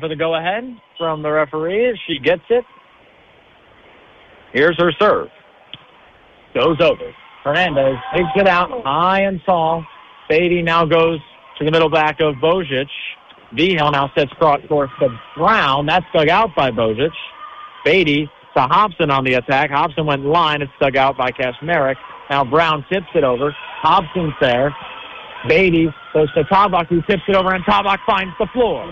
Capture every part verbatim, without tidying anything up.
for the go-ahead from the referee. She gets it. Here's her serve. Goes over. Hernandez takes it out high and tall. Beatty now goes to the middle back of Bozic. Vigil now sets cross course to Brown. That's dug out by Bozic. Beatty to Hobson on the attack. Hobson went line. It's dug out by Kashmarek. Now Brown tips it over. Hobson's there. Beatty goes to Tabak, who tips it over, and Tabak finds the floor.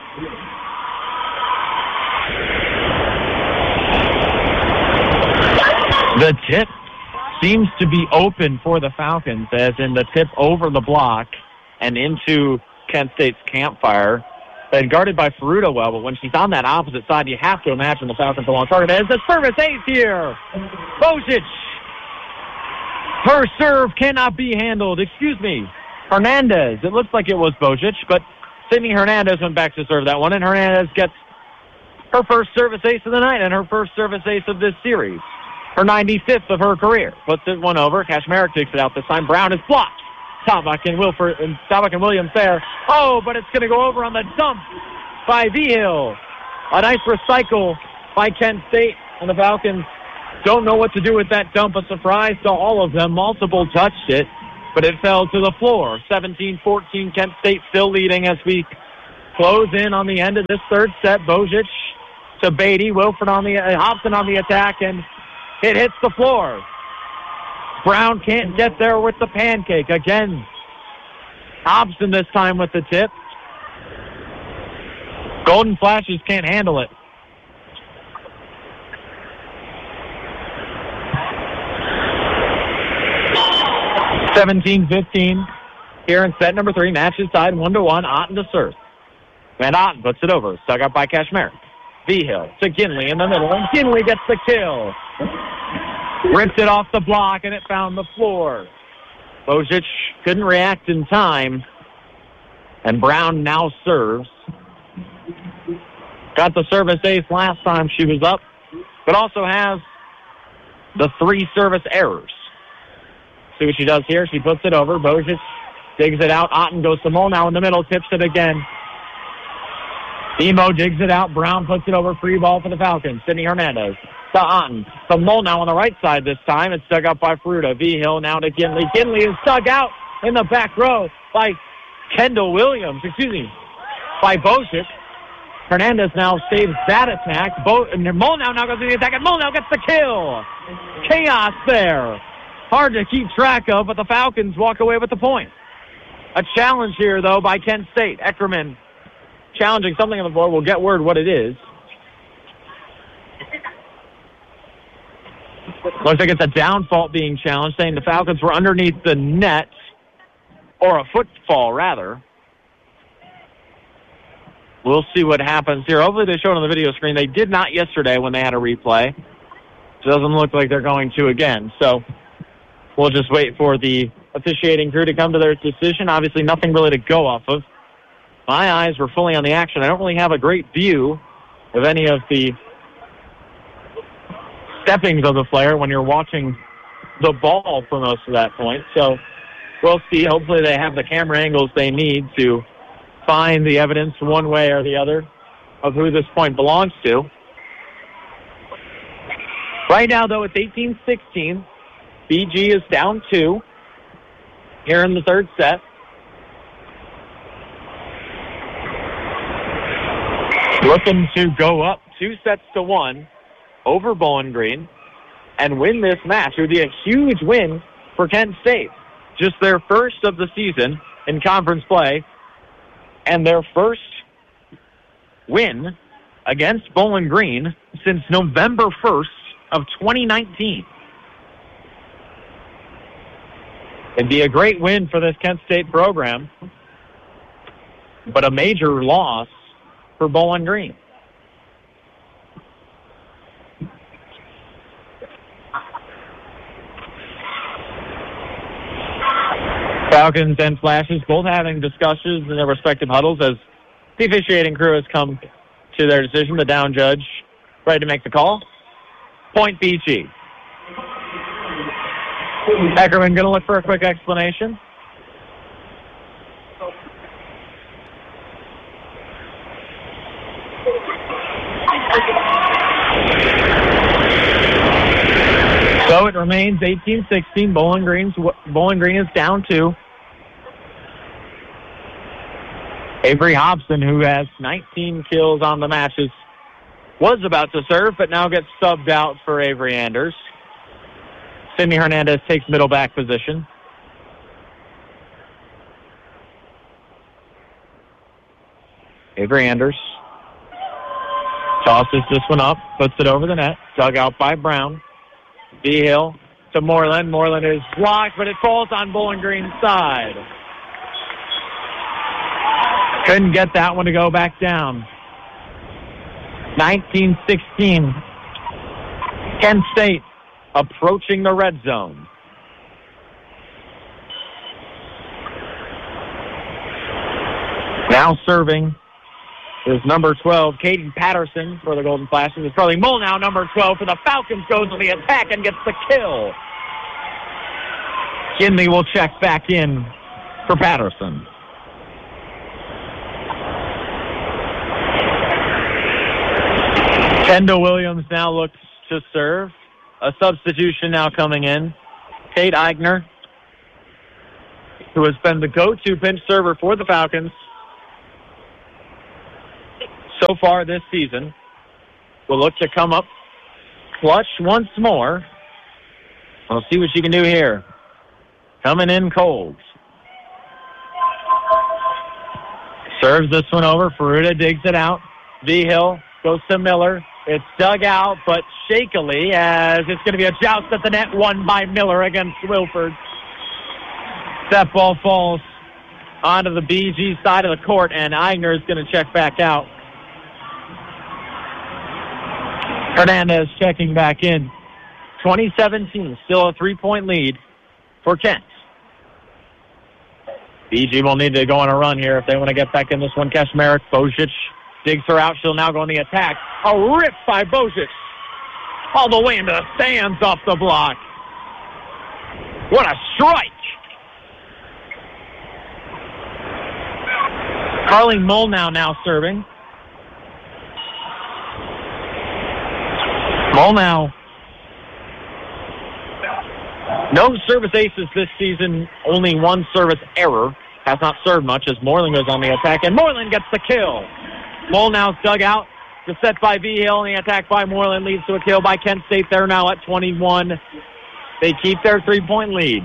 The tip seems to be open for the Falcons, as in the tip over the block and into Kent State's Campfire. Been guarded by Ferruta well, but when she's on that opposite side, you have to imagine the Falcons are on target. There's the service ace here. Bozic. Her serve cannot be handled. Excuse me. Hernandez. It looks like it was Bozic, but Sydney Hernandez went back to serve that one, and Hernandez gets her first service ace of the night and her first service ace of this series. Her ninety-fifth of her career. Puts it one over. Kashmarek takes it out this time. Brown is blocked. Tabak and Wilford and Tabak and Williams there. Oh, but it's going to go over on the dump by Vigil. A nice recycle by Kent State, and the Falcons don't know what to do with that dump. A surprise to all of them. Multiple touched it, but it fell to the floor. seventeen fourteen, Kent State still leading as we close in on the end of this third set. Bozic to Beatty. Wilford on the, uh, Hobson on the attack, and it hits the floor. Brown can't get there with the pancake. Again, Hobson this time with the tip. Golden Flashes can't handle it. seventeen fifteen here in set number three. Match is tied one to one. Otten to serve. Van Otten puts it over. Stuck up by Kashmarek. Vigil to Ginley in the middle, and Ginley gets the kill. Ripped it off the block, and it found the floor. Bozic couldn't react in time, and Brown now serves. Got the service ace last time she was up, but also has the three service errors. See what she does here. She puts it over. Bozic digs it out. Otten goes to Molnau in the middle, tips it again. Emo digs it out. Brown puts it over. Free ball for the Falcons. Sydney Hernandez to Otten. To Molnau on the right side this time. It's dug up by Ferruta. Vigil now to Ginley. Ginley is dug out in the back row by Kendall Williams. Excuse me. By Bozic. Hernandez now saves that attack. Bo- and Molnau now goes to the attack, and Molnau gets the kill. Chaos there. Hard to keep track of, but the Falcons walk away with the point. A challenge here, though, by Kent State. Eckerman challenging something on the board. We'll get word what it is. Looks like it's a down fault being challenged, saying the Falcons were underneath the net, or a footfall, rather. We'll see what happens here. Hopefully they showed on the video screen. They did not yesterday when they had a replay. It doesn't look like they're going to again. So we'll just wait for the officiating crew to come to their decision. Obviously nothing really to go off of. My eyes were fully on the action. I don't really have a great view of any of the steppings of the player when you're watching the ball for most of that point. So we'll see. Hopefully they have the camera angles they need to find the evidence one way or the other of who this point belongs to. Right now, though, it's eighteen sixteen. B G is down two here in the third set. Looking to go up two sets to one over Bowling Green and win this match. It would be a huge win for Kent State. Just their first of the season in conference play and their first win against Bowling Green since November first of twenty nineteen. It'd be a great win for this Kent State program, but a major loss for Bowling Green. Falcons and Flashes both having discussions in their respective huddles as the officiating crew has come to their decision. The down judge ready to make the call. Point B G. Eckerman going to look for a quick explanation. So it remains eighteen sixteen. Bowling Green's, Bowling Green is down two. Avery Hobson, who has nineteen kills on the matches, was about to serve, but now gets subbed out for Avery Anders. Sydney Hernandez takes middle back position. Avery Anders tosses this one up, puts it over the net, dug out by Brown. V-Hill to Moreland. Moreland is blocked, but it falls on Bowling Green's side. Couldn't get that one to go back down. nineteen sixteen. Kent State approaching the red zone. Now serving is number twelve, Caden Patterson for the Golden Flashes. It's Charlie Molnau, number twelve, for the Falcons, goes on the attack and gets the kill. Kinley will check back in for Patterson. Kendall Williams now looks to serve. A substitution now coming in. Tate Eigner, who has been the go-to pinch server for the Falcons so far this season, will look to come up clutch once more. We'll see what she can do here. Coming in cold. Serves this one over. Ferruta digs it out. V-Hill goes to Miller. It's dug out, but shakily, as it's going to be a joust at the net, won by Miller against Wilford. That ball falls onto the B G side of the court, and Eigner is going to check back out. Hernandez checking back in. twenty seventeen, still a three-point lead for Kent. B G will need to go on a run here if they want to get back in this one. Kashmarek, Bozic digs her out. She'll now go on the attack. A rip by Bozic. All the way into the stands off the block. What a strike. Carly Molnau now serving. Molnau. No service aces this season. Only one service error. Has not served much as Moreland goes on the attack. And Moreland gets the kill. Molnau's dug out. The set by V-Hill and the attack by Moreland leads to a kill by Kent State. They're now at twenty-one. They keep their three-point lead.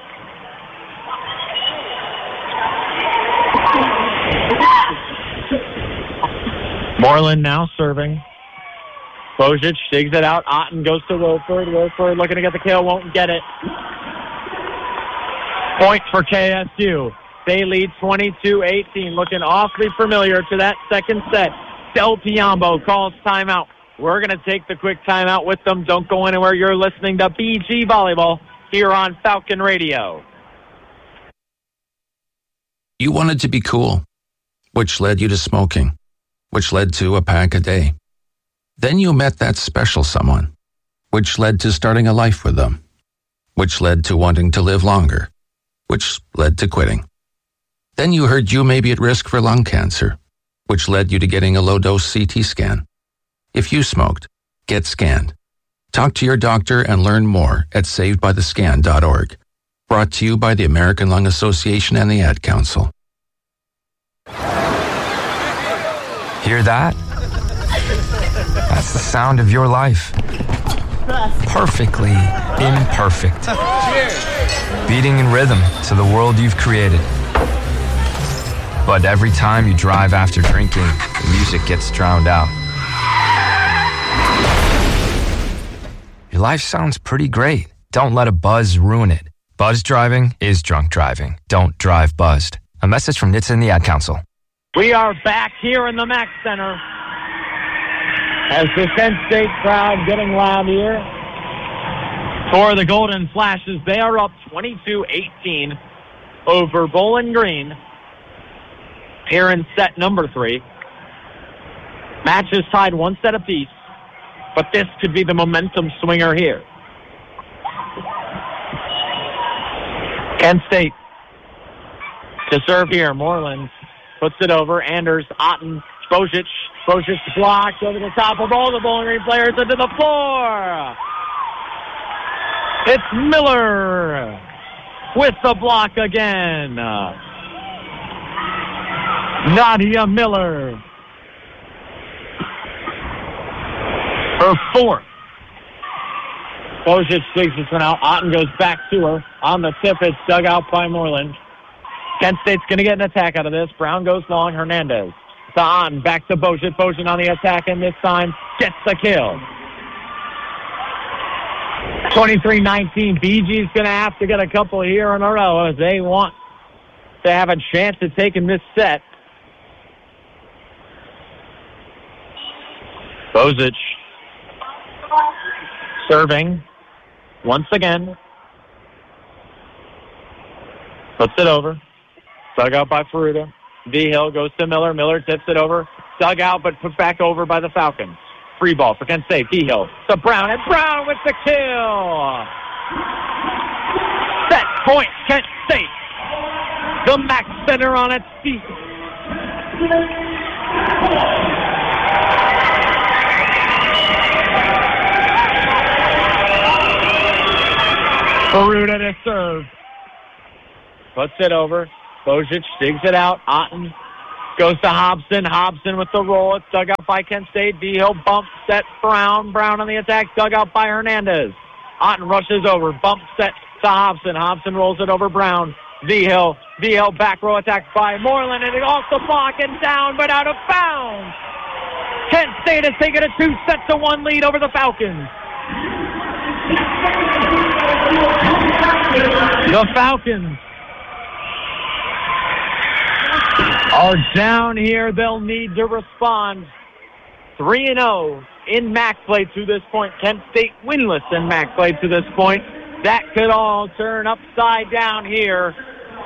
Moreland now serving. Bozic digs it out. Otten goes to Wilford. Wilford looking to get the kill. Won't get it. Point for K S U. They lead twenty-two eighteen. Looking awfully familiar to that second set. Del Piombo calls timeout. We're going to take the quick timeout with them. Don't go anywhere. You're listening to B G Volleyball here on Falcon Radio. You wanted to be cool, which led you to smoking, which led to a pack a day. Then you met that special someone, which led to starting a life with them, which led to wanting to live longer, which led to quitting. Then you heard you may be at risk for lung cancer, which led you to getting a low-dose C T scan. If you smoked, get scanned. Talk to your doctor and learn more at saved by the scan dot org. Brought to you by the American Lung Association and the Ad Council. Hear that? That's the sound of your life. Perfectly imperfect. Beating in rhythm to the world you've created. But every time you drive after drinking, the music gets drowned out. Your life sounds pretty great. Don't let a buzz ruin it. Buzz driving is drunk driving. Don't drive buzzed. A message from N H T S A and the Ad Council. We are back here in the Mack Center as the Kent State crowd getting loud here for the Golden Flashes. They are up twenty-two eighteen over Bowling Green here in set number three. Match is tied one set apiece, but this could be the momentum swinger here. Kent State to serve here. Moreland puts it over. Anders, Otten, Bozic. Bozic blocked over the top of all the Bowling Green players into the floor. It's Miller with the block again. Nadia Miller. Her fourth. Bozic takes this one out. Otten goes back to her. On the tip, it's dug out by Moreland. Kent State's going to get an attack out of this. Brown goes long. Hernandez to Otten. Back to Bozic. Bozic on the attack, and this time gets the kill. twenty-three nineteen. B G's going to have to get a couple here in a row as they want to have a chance at taking this set. Bozic serving once again. Puts it over. Dug out by Ferruda. D-Hill goes to Miller. Miller tips it over. Dug out, but put back over by the Falcons. Free ball for Kent State. D-Hill to Brown, and Brown with the kill. Set point, Kent State. The Mac Center on its feet. Ferruda to serve. Puts it over. Bozic digs it out. Otten goes to Hobson. Hobson with the roll. It's dug out by Kent State. D-Hill bump set Brown. Brown on the attack. Dug out by Hernandez. Otten rushes over. Bump set to Hobson. Hobson rolls it over Brown. D-Hill. D-Hill back row attack by Moreland. And off the block and down, but out of bounds. Kent State has taken a two set to one lead over the Falcons. The Falcons are down here. They'll need to respond. three and oh in M A C play to this point. Kent State winless in M A C play to this point. That could all turn upside down here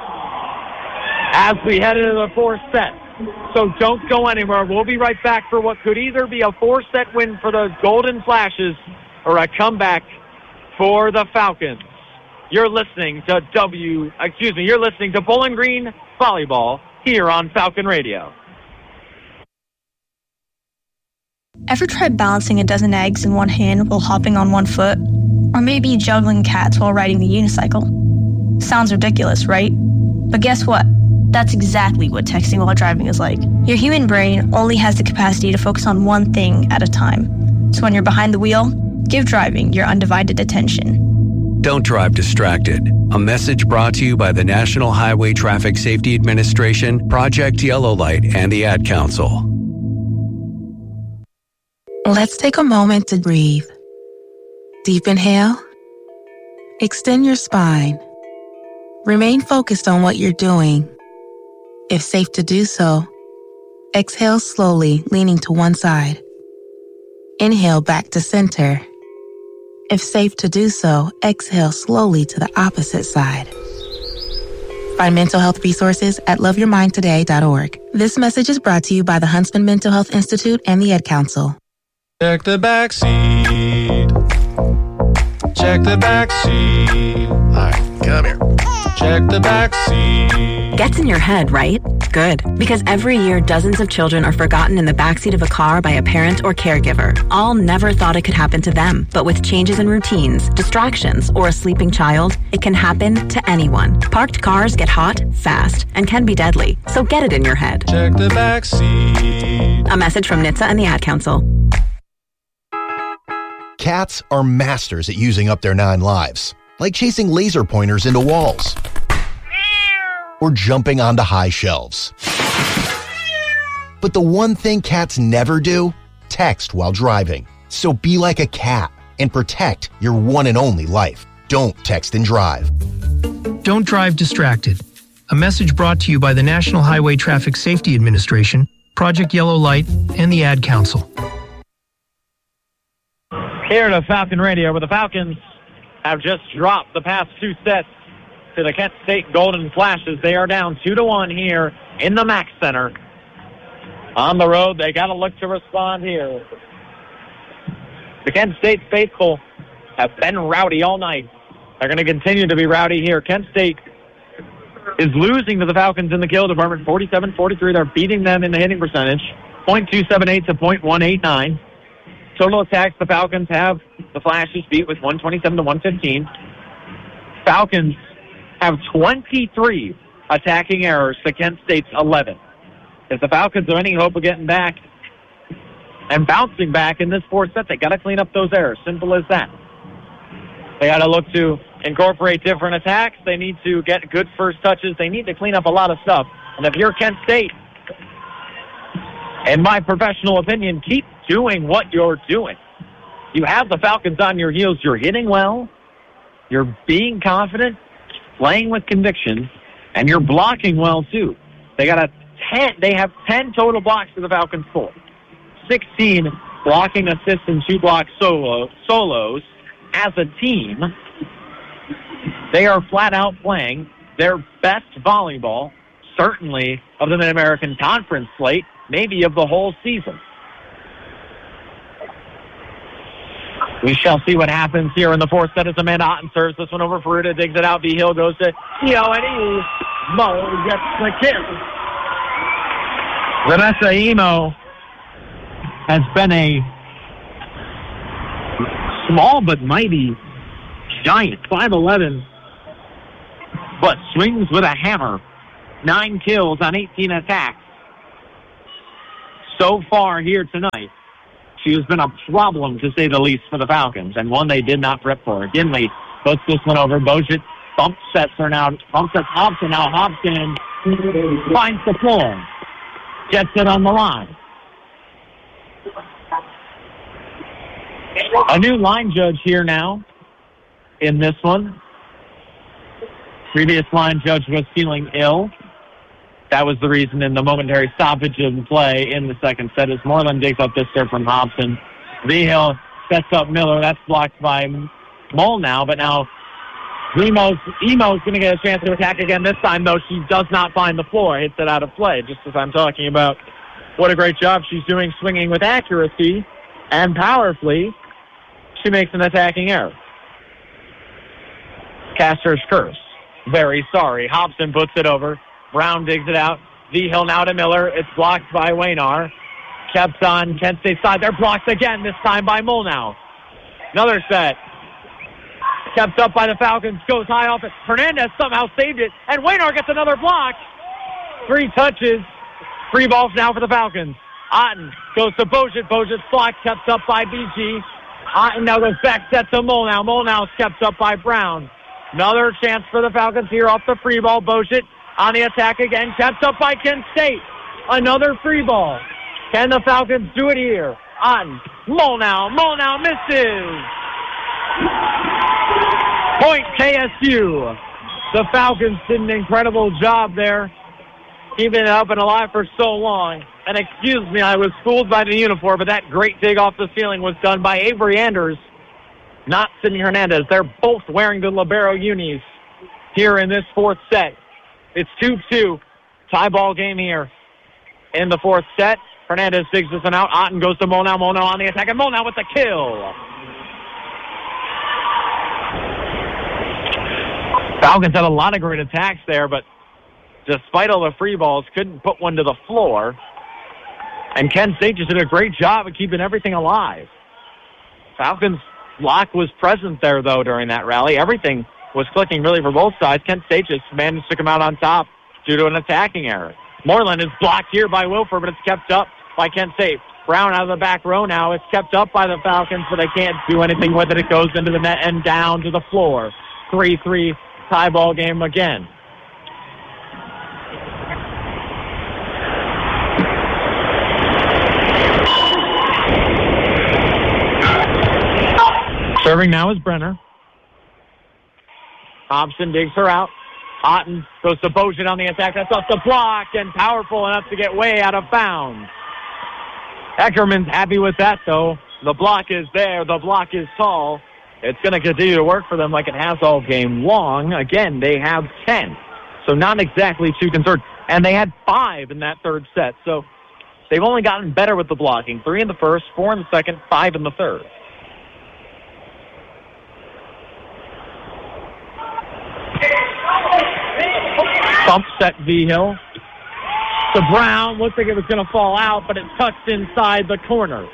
as we head into the fourth set. So don't go anywhere. We'll be right back for what could either be a four-set win for the Golden Flashes or a comeback for the Falcons. You're listening to W, excuse me, you're listening to Bowling Green Volleyball here on Falcon Radio. Ever tried balancing a dozen eggs in one hand while hopping on one foot? Or maybe juggling cats while riding the unicycle? Sounds ridiculous, right? But guess what? That's exactly what texting while driving is like. Your human brain only has the capacity to focus on one thing at a time. So when you're behind the wheel, give driving your undivided attention. Don't drive distracted. A message brought to you by the National Highway Traffic Safety Administration, Project Yellow Light, and the Ad Council. Let's take a moment to breathe. Deep inhale. Extend your spine. Remain focused on what you're doing. If safe to do so, exhale slowly, leaning to one side. Inhale back to center. If safe to do so, exhale slowly to the opposite side. Find mental health resources at love your mind today dot org. This message is brought to you by the Huntsman Mental Health Institute and the Ad Council. Check the back seat. Check the back seat. All right, come here. Check the back seat. Gets in your head, right? Good. Because every year, dozens of children are forgotten in the backseat of a car by a parent or caregiver. All never thought it could happen to them. But with changes in routines, distractions, or a sleeping child, it can happen to anyone. Parked cars get hot, fast, and can be deadly. So get it in your head. Check the back seat. A message from N H T S A and the Ad Council. Cats are masters at using up their nine lives, like chasing laser pointers into walls or jumping onto high shelves. But the one thing cats never do, text while driving. So be like a cat and protect your one and only life. Don't text and drive. Don't drive distracted. A message brought to you by the National Highway Traffic Safety Administration, Project Yellow Light, and the Ad Council. Here to Falcon Radio, where the Falcons have just dropped the past two sets to the Kent State Golden Flashes. They are down two to one here in the M A C Center. On the road, they got to look to respond here. The Kent State faithful have been rowdy all night. They're going to continue to be rowdy here. Kent State is losing to the Falcons in the kill department, forty-seven forty-three. They're beating them in the hitting percentage, point two seven eight to point one eight nine. Total attacks, the Falcons have the Flashes beat with one twenty-seven to one fifteen. Falcons have twenty-three attacking errors to Kent State's eleven. If the Falcons have any hope of getting back and bouncing back in this fourth set, they got to clean up those errors. Simple as that. They got to look to incorporate different attacks. They need to get good first touches. They need to clean up a lot of stuff. And if you're Kent State, in my professional opinion, keep doing what you're doing. You have the Falcons on your heels. You're hitting well. You're being confident, playing with conviction, and you're blocking well, too. They got a ten. They have ten total blocks for the Falcons four. sixteen blocking assists and two block solo, solos as a team. They are flat out playing their best volleyball, certainly of the Mid-American Conference slate, maybe of the whole season. We shall see what happens here in the fourth set as Amanda Otten serves this one over. Ferruta digs it out. V. Hill goes to Io, and E. Mo gets the kill. Vanessa Emo has been a small but mighty giant, five eleven, but swings with a hammer. Nine kills on eighteen attacks so far here tonight. She has been a problem, to say the least, for the Falcons, and one they did not prep for. Ginley puts this one over. Bozic bump sets her now. Bump sets Hobson. Now Hobson finds the floor. Gets it on the line. A new line judge here now in this one. Previous line judge was feeling ill. That was the reason in the momentary stoppage of play in the second set as Moreland digs up this serve from Hobson. V-Hill sets up Miller. That's blocked by Mole now, but now Emo's, Emo's going to get a chance to attack again this time, though she does not find the floor. Hits it out of play, just as I'm talking about what a great job she's doing swinging with accuracy and powerfully. She makes an attacking error. Caster's curse. Very sorry. Hobson puts it over. Brown digs it out. V-Hill now to Miller. It's blocked by Waynar. Kept on Kent State side. They're blocked again, this time by Molnau. Another set. Kept up by the Falcons. Goes high off it. Hernandez somehow saved it. And Waynar gets another block. Three touches. Three balls now for the Falcons. Otten goes to Bozic. Bozic's blocked. Kept up by B G. Otten now goes back set to Molnau. Molnau's kept up by Brown. Another chance for the Falcons here off the free ball. Bozic on the attack again, kept up by Kent State. Another free ball. Can the Falcons do it here? On Molnau. Molnau misses. Point K S U. The Falcons did an incredible job there, keeping it up and alive for so long. And excuse me, I was fooled by the uniform, but that great dig off the ceiling was done by Avery Anders, not Sydney Hernandez. They're both wearing the libero unis here in this fourth set. It's two two. Tie ball game here in the fourth set. Hernandez digs this one out. Otten goes to Molnau. Molnau on the attack. And Molnau with the kill. Falcons had a lot of great attacks there, but despite all the free balls, couldn't put one to the floor. And Kent State just did a great job of keeping everything alive. Falcons' block was present there, though, during that rally. Everything was clicking really for both sides. Kent State just managed to come out on top due to an attacking error. Moreland is blocked here by Wilford, but it's kept up by Kent State. Brown out of the back row now. It's kept up by the Falcons, but they can't do anything with it. It goes into the net and down to the floor. three three tie ball game again. Serving now is Brenner. Hobson digs her out. Otten goes to Bozic on the attack. That's off the block and powerful enough to get way out of bounds. Eckerman's happy with that, though. The block is there. The block is tall. It's going to continue to work for them like it has all game long. Again, they have ten, so not exactly too concerned. And they had five in that third set, so they've only gotten better with the blocking. Three in the first, four in the second, five in the third. Bump set V-Hill to Brown. Looked like it was going to fall out, but it tucks inside the corner.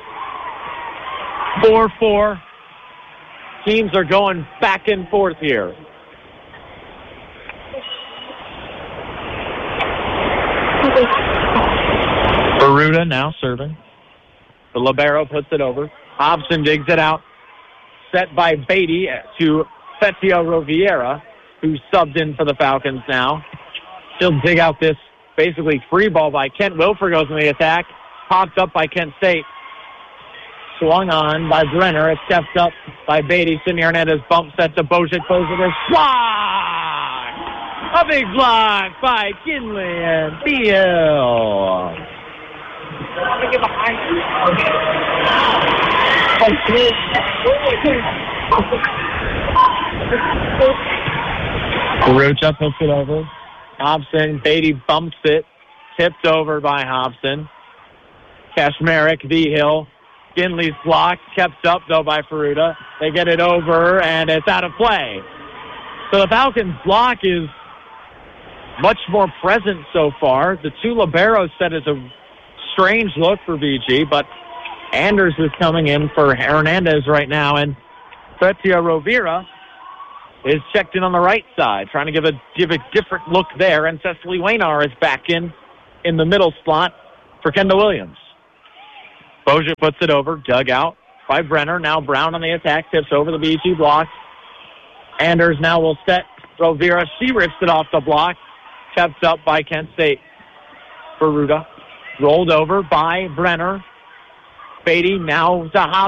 four four. Teams are going back and forth here. Peruta now serving. The libero puts it over. Hobson digs it out. Set by Beatty to Fetio Roviera, who's subbed in for the Falcons now. She'll dig out this basically free ball by Kent. Wilfer goes in the attack. Popped up by Kent State. Swung on by Brenner. It's kept up by Beatty. Sydney Hernandez bump set to Bojic. Bojic is blocked! A big block by Kinley and Beal. Peruta puts it over. Hobson, Beatty bumps it. Tipped over by Hobson. Kashmarek, V-Hill. Kinley's blocked. Kept up, though, by Peruta. They get it over, and it's out of play. So the Falcons' block is much more present so far. The two liberos set is a strange look for V G, but Anders is coming in for Hernandez right now, and Fetio Rovira is checked in on the right side, trying to give a give a different look there, and Cecily Waynar is back in in the middle slot for Kendall Williams. Bozic puts it over, dug out by Brenner. Now Brown on the attack, tips over the B G block. Anders now will set Rovira. She rips it off the block, kept up by Kent State. Peruta rolled over by Brenner. Beatty now to Hobson.